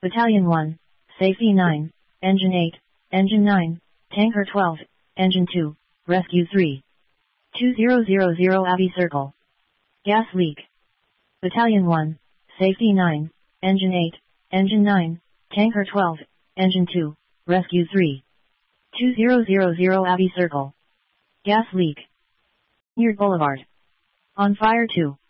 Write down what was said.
Battalion 1, Safety 9, Engine 8, Engine 9, Tanker 12, Engine 2, Rescue 3. 2000 Abbey Circle. Gas leak. Battalion 1, Safety 9, Engine 8, Engine 9, Tanker 12, Engine 2, Rescue 3. 2000 Abbey Circle. Gas leak. Near Boulevard. On fire 2.